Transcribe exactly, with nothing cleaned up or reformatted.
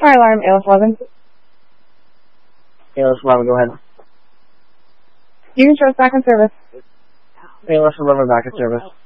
Fire alarm, A L S eleven. A L S eleven, go ahead. You can show us back in service. A L S eleven, back in service.